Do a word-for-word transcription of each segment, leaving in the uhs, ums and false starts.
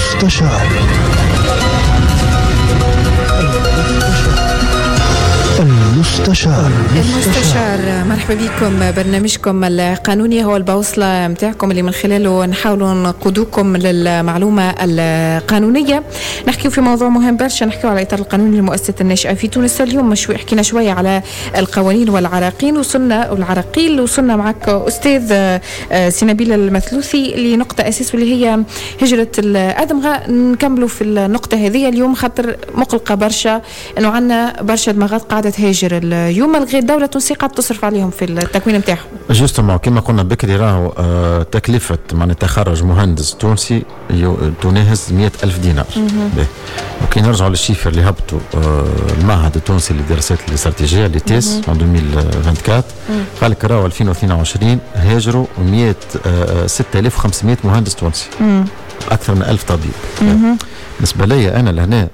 المستشار المستشار المستشار مرحبا بكم. برنامجكم القانوني هو البوصلة متاعكم اللي من خلاله نحاولوا نقودوكم للمعلومة القانونية. نحكي في موضوع مهم برشا، نحكي على إطار القانوني لمؤسسة الناشئة في تونس. اليوم شوي حكينا شوية على القوانين والعراقيل، وصلنا والعراقيل وصلنا معك أستاذ سنابيل المثلوثي لنقطة أساس واللي هي هجرة الأدمغة. نكملوا في النقطة هذه اليوم خاطر مقلقة برشا إنه عنا برشا دماغات قاعدة تهاجر اليوم الغير دولة تونسية قاعدة تصرف عليهم في التكوين متاعهم. جوستومون كما قلنا بكري راهو آه تكلفة معنى تخرج مهندس تونسي تناهز مئة ألف دينار. وكي نرجعوا للشيفر اللي هبطوا آه المعهد التونسي للدراسات الاستراتيجية اللي تيس في ألفين وأربعة وعشرين قال لك راهو ألفين واثنين وعشرين هاجروا مئة آه ستة آلاف وخمسمئة مهندس تونسي، أكثر من ألف طبيب. بالنسبة لي أنا لهنا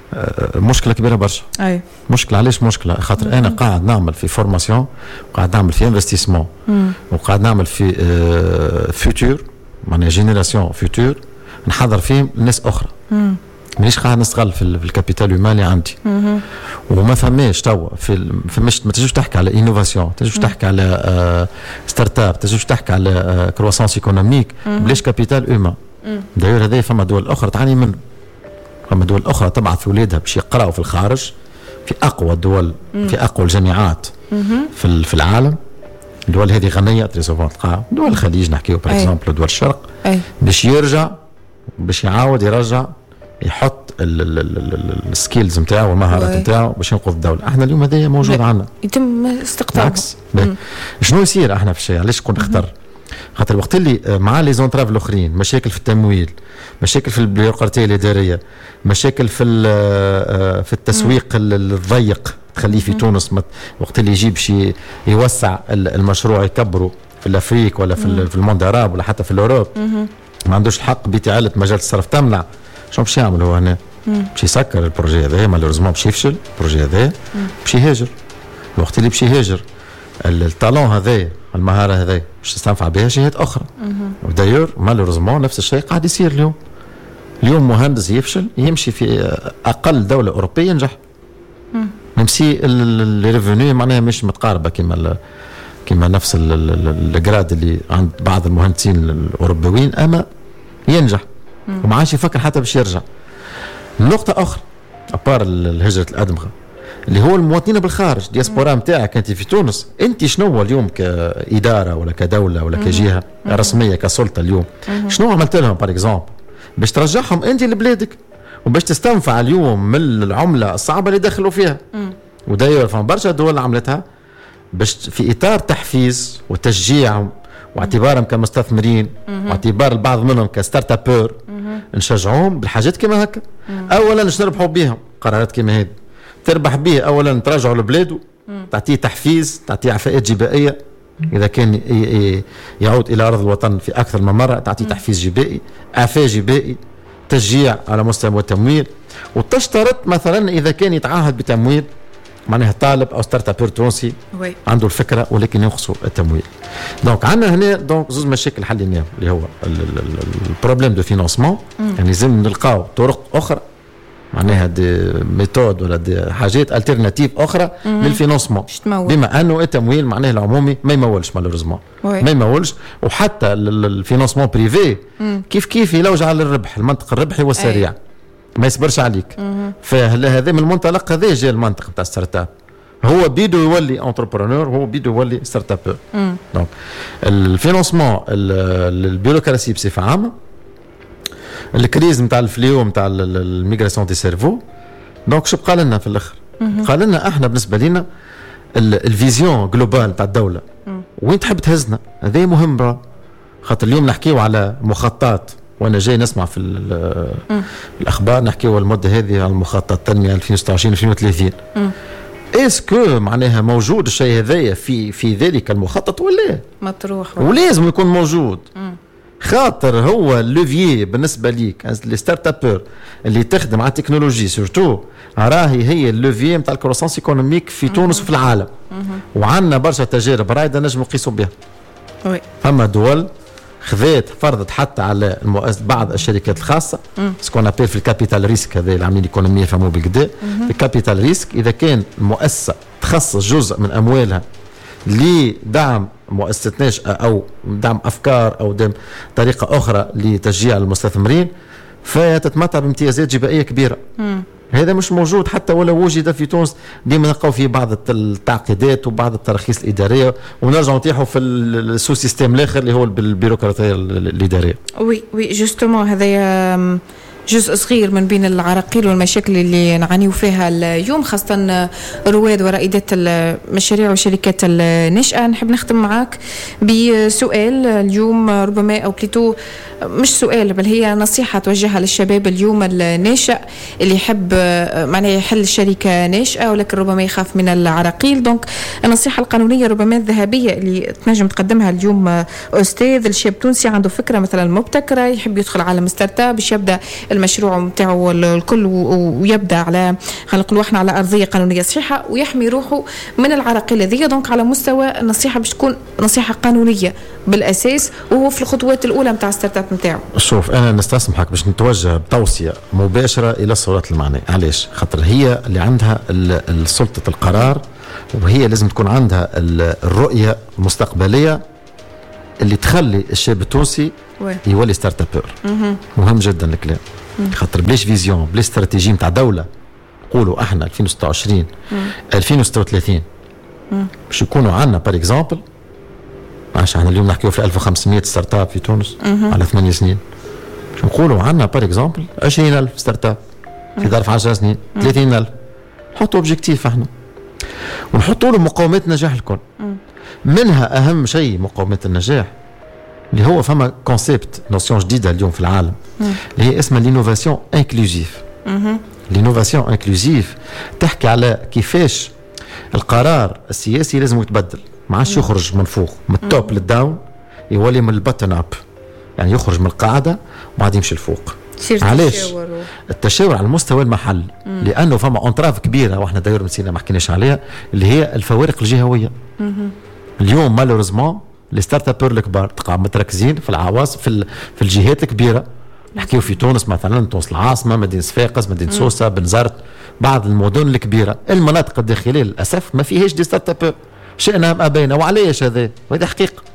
مشكلة كبيرة برشا. أي. مشكلة علاش مشكلة؟ خاطر مم. أنا قاعد نعمل في فورماسيون، وقاعد نعمل في انفستيسمون، وقاعد نعمل في فيوتور معناها جينيراسيون فيوتور نحضر فيهم ناس أخرى. مم. مانيش قاعد نستغل في الكابيتال هيومان اللي عندي. مم. وما فماش توا في فماش ما تجوش تحكي على انوفاسيون، تجوش تحكي على ستارت اب، تجوش تحكي على كرواسانس ايكونوميك بلاش كابيتال هيومان. داير هذا فما دول أخرى تعاني منه. فما دول أخرى تبعث أولادها باش يقرأوا في الخارج في أقوى الدول، في أقوى الجامعات في في العالم. الدول هذه غنية تريسوفون تلقاها دول الخليج نحكيو باغ اكزومبل دول الشرق، باش يرجع باش يعاود يرجع يحط السكيلز نتاعو والمهارات نتاعو باش ينقذ الدولة. احنا اليوم هذايا موجود عندنا يتم استقطابه. بالعكس شنو يصير احنا في الشيء؟ علاش كون نختار؟ خاطر الوقت اللي مع لي زونتراف الاخرين مشاكل في التمويل، مشاكل في البيروقراطيه الاداريه، مشاكل في في التسويق الضيق تخليه في تونس وقت اللي يجيب شي يوسع المشروع يكبره في الافريق ولا في في الموند عرب ولا حتى في الاوروب، ما عندوش الحق بتعالة مجال الصرف تمنع. شنو باش يعمل هو هنا؟ باش يسكر البروجي هذا، مالوريزمون باش يفشل البروجي هذا، باش يهاجر. الوقت اللي باش يهاجر التالون هذا المهارة هذه باش تستنفع بها جهات أخرى. ودايور مالوريزمون نفس الشيء قاعد يصير اليوم. اليوم مهندس يفشل يمشي في أقل دولة أوروبية ينجح. ممسي الريفوني معناها مش متقاربة كما كما نفس الجراد اللي عند بعض المهندسين الأوروبيين، أما ينجح وما عادش يفكر حتى باش يرجع. نقطة أخرى أبار الهجرة الأدمغة اللي هو المواطنين بالخارج، دياسبورا نتاعك انت في تونس، انت شنو اليوم كاداره ولا كدوله ولا كجهه رسميه كسلطه اليوم شنو عملت لهم باغ اكزومبل باش ترجعهم انت لبلادك وباش تستنفع اليوم من العمله الصعبه اللي دخلوا فيها؟ وداير فما برشا دول عملتها باش في اطار تحفيز وتشجيع واعتبارهم كمستثمرين واعتبار البعض منهم كستارت ابور نشجعوهم بالحاجات كما هكا. اولا باش نربحوا بهم قرارات كما هذه تربح به. اولا تراجعوا لبلاده، تعطيه تحفيز، تعطيه عفاءات جبائيه اذا كان يعود الى ارض الوطن في اكثر من مره، تعطيه تحفيز جبائي، عفاء جبائي، تشجيع على مستوى التمويل. وتشترط مثلا اذا كان يتعهد بتمويل معناها طالب او ستارت اب تونسي عنده الفكره ولكن ينقصوا التمويل. دونك عندنا هنا دونك زوج مشاكل حليناهم اللي هو البروبليم دو فينانسمون، يعني لازم نلقاو طرق اخرى معناها دي ميثود ولا دي حاجات الترناتيف اخرى للفينانسمون، بما انه التمويل معناه العمومي ما يمولش مالوريزمون ما يمولش. وحتى الفينانسمون بريفي كيف كيف يلوج على الربح، المنطق الربحي والسريع أي. ما يصبرش عليك. فهذا من المنطلق هذا جاء المنطق نتاع ستارت اب، هو بيدو يولي انتربرونور، هو بيدو يولي ستارت اب. دونك الفينانسمون البيروقراسي بصفه عامه، الكريز نتاع الفليو نتاع الميغراسيون دي سيرفو. دونك شو قال لنا في الاخر؟ قال لنا احنا بالنسبه لنا الفيزيون جلوبال نتاع الدوله وين تحب تهزنا، هذا مهم برا. خاطر اليوم نحكيو على مخطط، وانا جاي نسمع في الاخبار نحكيو المده هذه على مخطط التنميه ألفين وستة وعشرين ألفين وثلاثين. اسكو معناها موجود الشيء هذايا في في ذلك المخطط ولا مطروح ولازم يكون موجود؟ مم. خاطر هو اللوفيي بالنسبه ليك لي ستارت ابور اللي تخدم على التكنولوجي سورتو، راهي هي اللوفيي نتاع الكروسانس ايكونوميك في تونس وفي العالم. وعندنا برشا تجارب رايده نجم نقيسوا بها. وي. فما دول خذات فرضت حتى على المؤس... بعض الشركات الخاصه سكون ابيل في الكابيتال ريسك، هذا اللي عاملين ايكونوميه فهموا بالكدا. في الكابيتال ريسك اذا كان المؤسسه تخصص جزء من اموالها لدعم مؤسسه ناشئه او دعم افكار او دعم طريقه اخرى لتشجيع المستثمرين، فتتمتع بامتيازات جبائيه كبيره. مم. هذا مش موجود حتى ولا وجد في تونس. ديما نلقاو فيه بعض التعقيدات وبعض التراخيص الاداريه، ونرجعوا نطيحوا في السو سيستيم الاخر اللي هو بالبيروقراطيه الاداريه. وي وي جوستومون هذايا جزء صغير من بين العراقيل والمشاكل اللي نعانيو فيها اليوم، خاصة رواد ورائدات المشاريع والشركات الناشئة. نحب نختم معاك بسؤال اليوم، ربما أو بليتو مش سؤال بل هي نصيحة توجهها للشباب اليوم الناشئ اللي يحب معناه يحل شركة ناشئة ولكن ربما يخاف من العراقيل. دونك النصيحة القانونية ربما الذهبية اللي تنجم تقدمها اليوم أستاذ الشاب تونسي عنده فكرة مثلا مبتكرة يحب يدخل عالم ستارت اب باش يبدأ المشروع متاعه الكل ويبدا على خلينا نقولوا احنا على ارضيه قانونيه صحيحه ويحمي روحه من العراقيل هذه. دونك على مستوى النصيحه باش تكون نصيحه قانونيه بالاساس وهو في الخطوات الاولى نتاع الستارت اب نتاعو. شوف انا نستسمحك باش نتوجه بتوصيه مباشره الى السلطات المعنيه. علاش؟ خاطر هي اللي عندها سلطه القرار، وهي لازم تكون عندها الرؤيه المستقبليه اللي تخلي الشاب التونسي يولي ستارت ابور. مهم جدا الكلام، خاطر بلاش فيزيون بلاش استراتيجي نتاع دوله نقولوا احنا ألفين وستة وعشرين ألفين وستة وثلاثين باش يكونوا عندنا بار اكزومبل. عشان احنا اليوم نحكيو في ألف وخمسمية ستارت اب في تونس على ثمانية سنين، باش نقولوا عندنا بار اكزومبل عشرين ألف ستارت اب في ظرف عشر سنين، ثلاثين ألف. نحطوا اوبجيكتيف احنا ونحطوا له مقومات نجاح الكل. منها اهم شيء مقومات النجاح اللي هو فما كونسيبت نوسيون جديده اليوم في العالم اللي هي اسمها لينوفاسيون انكلوزيف. لينوفاسيون انكلوزيف تحكي على كيفاش القرار السياسي لازم يتبدل، ما عادش يخرج من فوق من التوب للداون، يولي من البطن اب، يعني يخرج من القاعده وبعد يمشي لفوق. علاش؟ التشاور على المستوى المحلي، لانه فما انطراف كبيره واحنا داير نسينا ما حكيناش عليها اللي هي الفوارق الجهويه. اليوم مالوريزمون لي ستارت ابور الكبار تلقاهم متركزين في العواصم في, في الجهات الكبيره. نحكيو في تونس مثلا، تونس العاصمه، مدينه صفاقس، مدينه سوسه، بنزرت، بعض المدن الكبيره. المناطق الداخليه للاسف ما فيهاش دي ستارت ابور شئنا ام ابينا. وعليش هذا؟ وهذه حقيقه،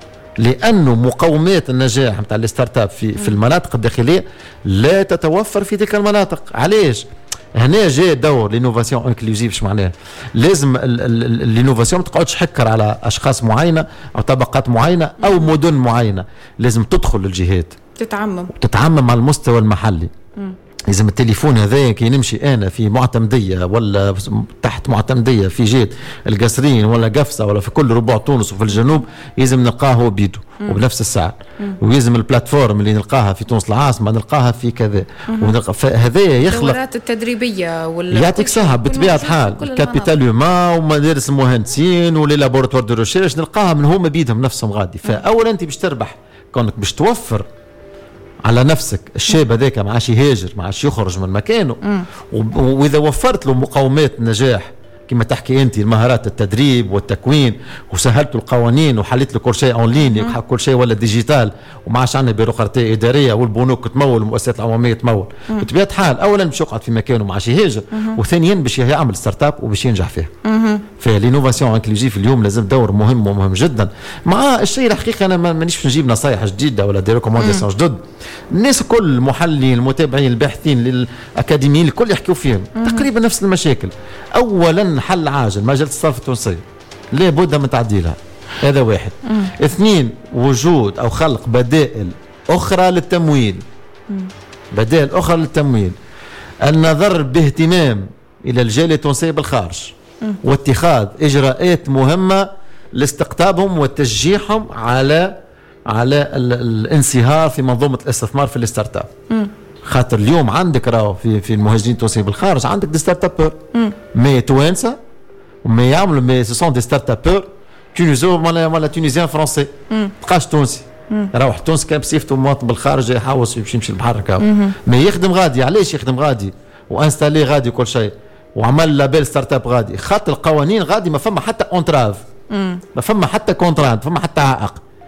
لانه مقومات النجاح نتاع لي ستارت اب في, في المناطق الداخليه لا تتوفر في تلك المناطق. علاش؟ هنا جاء دور لينوفاسيون انكلوزيف. ايش معناه؟ لازم اللينوفاسيون ما تقعدش حكر على اشخاص معينه او طبقات معينه او مدن معينه، لازم تدخل للجهات، تتعمم تتعمم على المستوى المحلي. م. لازم التليفون هذا كي نمشي انا في معتمديه ولا تحت معتمديه في جهه القصرين ولا قفصه ولا في كل ربوع تونس وفي الجنوب، لازم نلقاه هو بيدو وبنفس السعر. ولازم البلاتفورم اللي نلقاها في تونس العاصمه نلقاها في كذا. فهذا يخلق الدورات التدريبيه ولا يعطيك صحه بطبيعه الحال الكابيتال هيومان ومدارس المهندسين ولي لابوراتوار دو ريشيرش نلقاها من هما بيدهم نفسهم غادي. فاولا انت باش تربح كونك باش توفر على نفسك الشاب هذاك ما عادش يهاجر، ما عادش يخرج من مكانه. واذا وفرت له مقومات نجاح كما تحكي انت، المهارات التدريب والتكوين، وسهلت القوانين وحليت له كل شيء اون لين، كل شيء ولا ديجيتال وما عادش عندنا بيروقراطيه اداريه والبنوك تمول والمؤسسات العموميه تمول. بطبيعه الحال اولا باش يقعد في مكانه ما عادش يهاجر، وثانيا باش يعمل ستارت اب وباش ينجح فيه. فالانوفاسيون انكلوزيف اليوم لازم دور مهم ومهم جدا. مع الشيء الحقيقه انا مانيش نجيب نصائح جديده ولا دي ريكومونداسيون جدد. الناس الكل المحللين المتابعين الباحثين الاكاديميين الكل يحكوا فيهم تقريبا نفس المشاكل. اولا حل عاجل مجلة الصرف التونسية لابد من تعديلها، هذا واحد. مم. اثنين وجود او خلق بدائل اخرى للتمويل. مم. بدائل اخرى للتمويل، النظر باهتمام الى الجالية التونسية بالخارج. مم. واتخاذ اجراءات مهمة لاستقطابهم وتشجيعهم على على الانصهار في منظومة الاستثمار في الستارت اب. خاطر اليوم عندك راهو في في المهاجرين التونسيين بالخارج عندك دي ستارت ابور مي توانسه وما يعملوا مي سو سون دي ستارت ابور تونيزو ولا ولا تونيزيان فرونسي، تلقاش تونسي راح تونس كان بصيفته مواطن بالخارج يحوس يمشي يمشي البحر هكا، ما يخدم غادي. علاش يخدم غادي وانستالي غادي كل شيء وعمل لابيل ستارت اب غادي؟ خاطر القوانين غادي ما فما حتى اونتراف، ما فما حتى كونترانت، فما حتى عائق.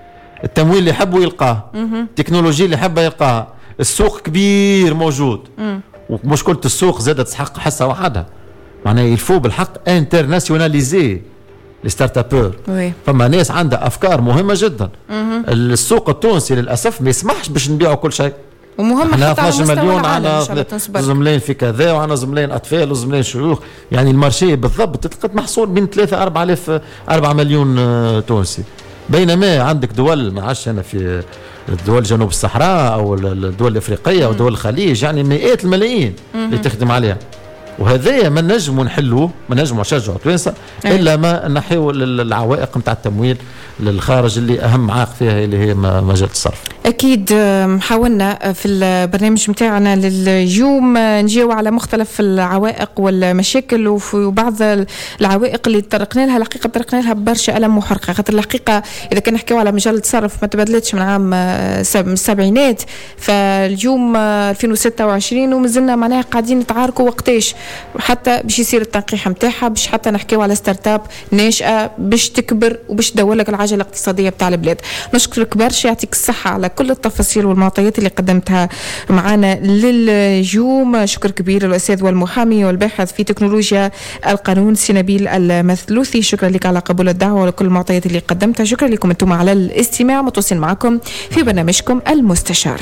التمويل اللي يحبوا يلقاه، التكنولوجيا اللي يحبها يلقاها، السوق كبير موجود، ومشكلة السوق زادت تسحق حصة وحدها، معناها يلفو بالحق انترناسيوناليزي لي ستارت ابور. فما ناس عندها افكار مهمه جدا. السوق التونسي للاسف ما يسمحش باش نبيعوا كل شيء. ومهم حتى على مستوى مليون العالم. عنا زملين في كذا وعنا زملين اطفال وزملين شيوخ، يعني المارشي بالضبط تلقى محصور بين ثلاثة أربعة آلاف أربعة مليون تونسي. بينما عندك دول ما عادش انا في الدول جنوب الصحراء او الدول الافريقيه ودول الخليج، يعني مئات الملايين اللي تخدم عليها. وهذا ما نجموا نحلوه، ما نجموا نشجعوا توانسه الا ما نحيوا العوائق نتاع التمويل للخارج اللي اهم عائق فيها اللي هي مجال الصرف. اكيد حاولنا في البرنامج نتاعنا لليوم نجيو على مختلف العوائق والمشاكل، وفي بعض العوائق اللي تطرقنا لها الحقيقه تطرقنا لها ببرشا الم وحرقه، خاطر الحقيقه اذا كان نحكيو على مجال التصرف ما تبدلتش من عام السبعينات، فاليوم ألفين وستة وعشرين ومازلنا معناها قاعدين نتعاركوا وقتاش حتى باش يصير التنقيح نتاعها، باش حتى نحكيو على ستارت اب ناشئه باش تكبر وباش تدور لك العجله الاقتصاديه بتاع البلاد. نشكرك برشا، يعطيك الصحه على كل التفاصيل والمعطيات اللي قدمتها معنا لليوم. شكر كبير للاستاذ والمحامي والباحث في تكنولوجيا القانون سي نبيل المثلوثي، شكرا لك على قبول الدعوه وكل المعطيات اللي قدمتها. شكرا لكم انتم على الاستماع، متواصلين معكم في برنامجكم المستشار.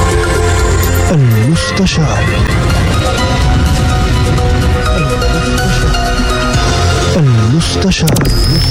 المستشار المستشار